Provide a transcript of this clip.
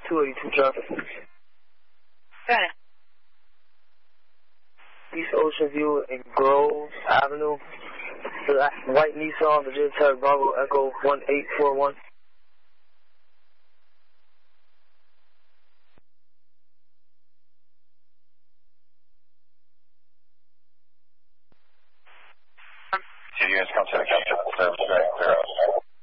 282 traffic. Okay. East Ocean View and Grove Avenue. The white Nissan, Virginia Tech Bravo Echo 1841. Two units come to the service,